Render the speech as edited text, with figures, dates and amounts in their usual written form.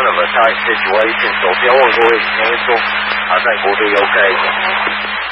kind of a tight situation, so if y'all want to go ahead and cancel, I think we'll be okay.